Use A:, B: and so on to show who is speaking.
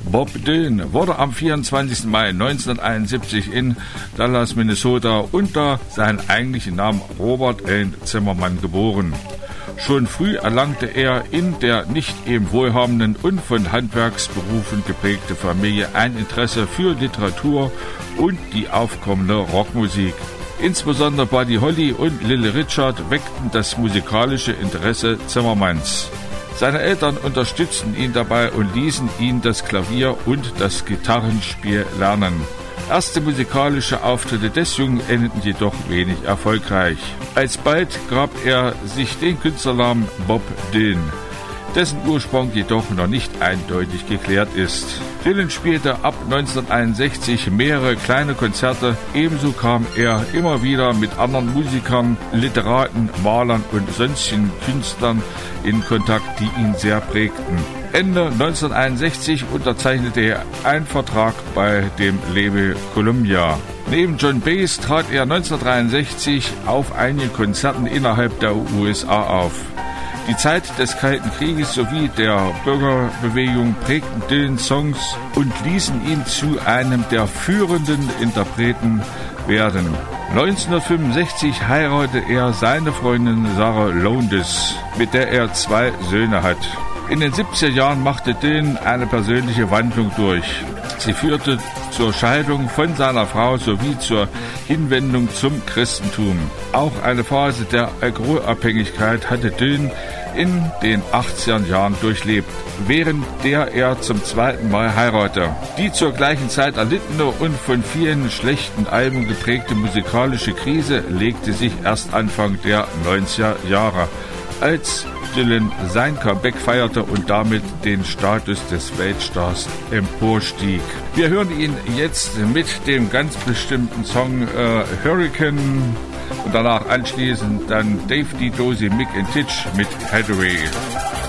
A: Bob Dylan wurde am 24. Mai 1971 in Dallas, Minnesota unter seinem eigentlichen Namen Robert Allen Zimmerman geboren. Schon früh erlangte er in der nicht eben wohlhabenden und von Handwerksberufen geprägte Familie ein Interesse für Literatur und die aufkommende Rockmusik. Insbesondere Buddy Holly und Little Richard weckten das musikalische Interesse Zimmermans. Seine Eltern unterstützten ihn dabei und ließen ihn das Klavier und das Gitarrenspiel lernen. Erste musikalische Auftritte des Jungen endeten jedoch wenig erfolgreich. Alsbald gab er sich den Künstlernamen Bob Dylan, dessen Ursprung jedoch noch nicht eindeutig geklärt ist. Dylan spielte ab 1961 mehrere kleine Konzerte, ebenso kam er immer wieder mit anderen Musikern, Literaten, Malern und sonstigen Künstlern in Kontakt, die ihn sehr prägten. Ende 1961 unterzeichnete er einen Vertrag bei dem Label Columbia. Neben John Baez trat er 1963 auf einigen Konzerten innerhalb der USA auf. Die Zeit des Kalten Krieges sowie der Bürgerbewegung prägten Dylans Songs und ließen ihn zu einem der führenden Interpreten werden. 1965 heiratete er seine Freundin Sarah Lowndes, mit der er 2 Söhne hat. In den 70er Jahren machte Dylan eine persönliche Wandlung durch. Sie führte zur Scheidung von seiner Frau sowie zur Hinwendung zum Christentum. Auch eine Phase der Alkoholabhängigkeit hatte Dylan in den 80er Jahren durchlebt, während der er zum 2. Mal heiratete. Die zur gleichen Zeit erlittene und von vielen schlechten Alben geprägte musikalische Krise legte sich erst Anfang der 90er Jahre, als Dylan sein Comeback feierte und damit den Status des Weltstars emporstieg. Wir hören ihn jetzt mit dem ganz bestimmten Song Hurricane und danach anschließend dann Dave D. Dozy, Mick and Titch mit Hathaway.